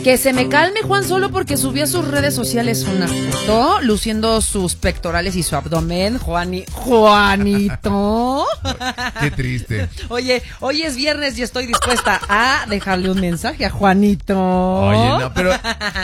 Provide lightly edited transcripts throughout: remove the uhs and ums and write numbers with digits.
Que se me calme Juan Solo porque subió a sus redes sociales una foto luciendo sus pectorales y su abdomen. Juanito. Qué triste. Oye, hoy es viernes y estoy dispuesta a dejarle un mensaje a Juanito. Oye, no, pero...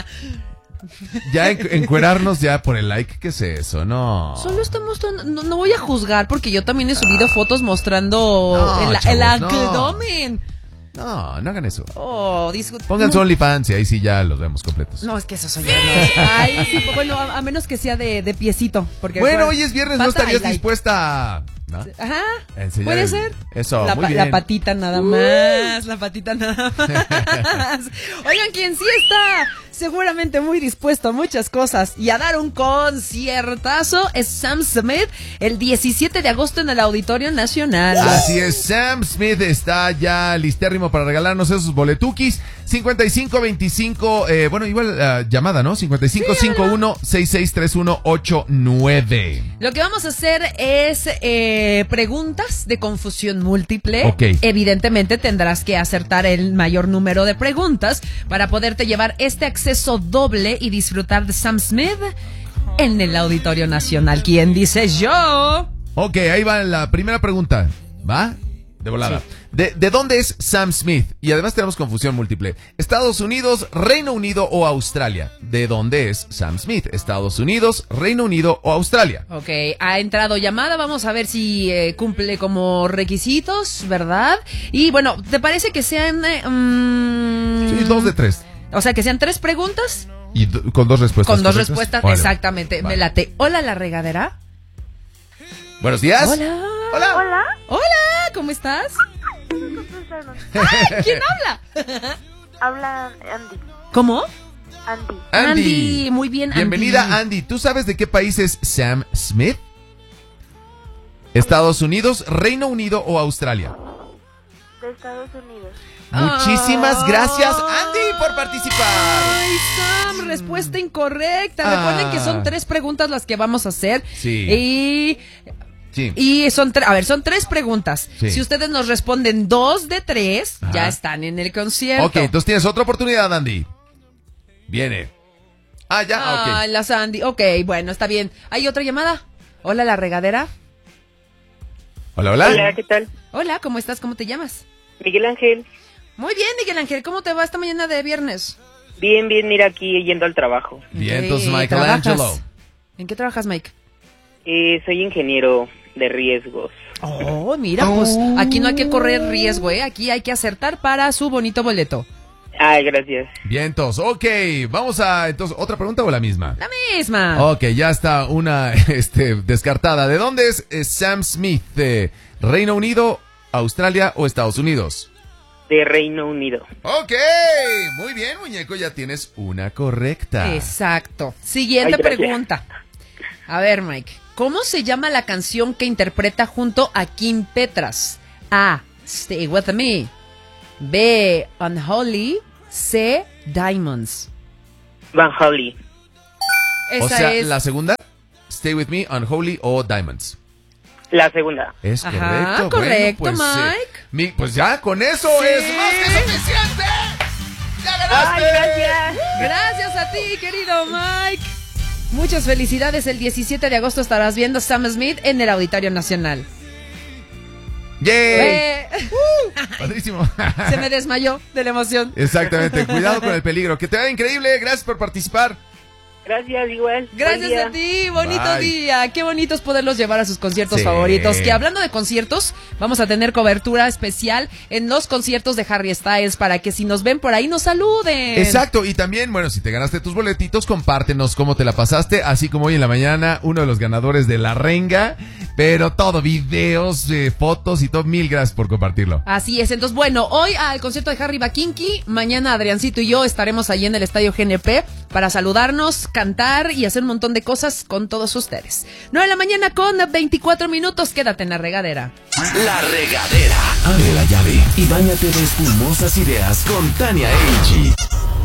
Ya encuerarnos ya por el like, ¿qué es eso? No. Solo estamos... No voy a juzgar porque yo también he subido fotos mostrando el abdomen. No hagan eso. Pongan su OnlyFans y ahí sí ya los vemos completos. No, es que eso soy yo. Ay, sí, bueno, a menos que sea de piecito. Porque bueno, hoy es viernes, ¿no estarías dispuesta? ¿No? Ajá. Enseñar puede ser. Eso, muy bien. La patita nada más. La patita nada más. Oigan, quien sí está seguramente muy dispuesto a muchas cosas y a dar un conciertazo es Sam Smith el 17 de agosto en el Auditorio Nacional. Así es, Sam Smith está ya listérrimo para regalarnos esos boletukis. 5525, bueno, igual llamada, ¿no? 5551-663189. Lo que vamos a hacer es preguntas de confusión múltiple. Ok. Evidentemente tendrás que acertar el mayor número de preguntas para poderte llevar este acceso doble y disfrutar de Sam Smith en el Auditorio Nacional. ¿Quién dice yo? Ok, ahí va la primera pregunta. ¿Va? De volada. Sí. ¿De dónde es Sam Smith? Y además tenemos confusión múltiple. ¿Estados Unidos, Reino Unido o Australia? ¿De dónde es Sam Smith? ¿Estados Unidos, Reino Unido o Australia? Ok, ha entrado llamada. Vamos a ver si cumple como requisitos, ¿verdad? Y bueno, ¿te parece que sean... Sí, 2 de 3. O sea, que sean 3 preguntas. Y con 2 respuestas. Con 2 respuestas, vale. Exactamente. Vale. Me late. Hola, la regadera. Buenos días. Hola. Hola. Hola. Hola, ¿cómo estás? Ay, ¿quién habla? Habla Andy. ¿Cómo? Andy, muy bien, Bienvenida, Andy. ¿Tú sabes de qué país es Sam Smith? ¿Estados Unidos, Reino Unido o Australia? De Estados Unidos. Muchísimas gracias, Andy, por participar. Ay, Sam, respuesta incorrecta. Recuerden que son 3 preguntas las que vamos a hacer. Sí. Y son 3 preguntas. Sí. Si ustedes nos responden 2 de 3, ya están en el concierto. Ok, entonces tienes otra oportunidad, Andy. Viene. Ok. La Sandy. Ok, bueno, está bien. ¿Hay otra llamada? Hola, la regadera. Hola. Hola, ¿qué tal? Hola, ¿cómo estás? ¿Cómo te llamas? Miguel Ángel. Muy bien, Miguel Ángel. ¿Cómo te va esta mañana de viernes? Bien, mira aquí yendo al trabajo. Bien, entonces Michelangelo. ¿En qué trabajas, Mike? Soy ingeniero de riesgos. Oh, mira, pues aquí no hay que correr riesgo, Aquí hay que acertar para su bonito boleto. Ay, gracias. Bien, entonces, ok, vamos a, entonces, ¿otra pregunta o la misma? La misma. Ok, ya está una, descartada. ¿De dónde es Sam Smith? ¿De Reino Unido, Australia o Estados Unidos? De Reino Unido. Ok, muy bien, muñeco, ya tienes una correcta. Exacto. Siguiente pregunta. A ver, Mike, ¿cómo se llama la canción que interpreta junto a Kim Petras? A. Stay With Me. B. Unholy. C. Diamonds. Van Holly. O sea, la segunda, Stay With Me, Unholy o Diamonds. La segunda. Es correcto. Correcto, bueno, pues, Mike. Pues ya, con eso es más que suficiente. ¡Ya ganaste! Ay, gracias. Gracias a ti, querido Mike. Muchas felicidades. El 17 de agosto estarás viendo Sam Smith en el Auditorio Nacional. ¡Yay! Padrísimo. Se me desmayó de la emoción. Exactamente. Cuidado con el peligro. Que te vaya increíble. Gracias por participar. Gracias, igual. Gracias a ti, bonito día. Qué bonito es poderlos llevar a sus conciertos favoritos. Que hablando de conciertos, vamos a tener cobertura especial en los conciertos de Harry Styles para que si nos ven por ahí nos saluden. Exacto, y también, bueno, si te ganaste tus boletitos, compártenos cómo te la pasaste, así como hoy en la mañana uno de los ganadores de La Renga, pero todo, videos, fotos y todo. Mil gracias por compartirlo. Así es, entonces bueno, hoy al concierto de Harry Bakinki, mañana Adriancito y yo estaremos ahí en el Estadio GNP para saludarnos, cantar y hacer un montón de cosas con todos ustedes. 9 de la mañana con 24 minutos, quédate en La Regadera. La Regadera. Abre la llave y báñate de espumosas ideas con Tania Elchi.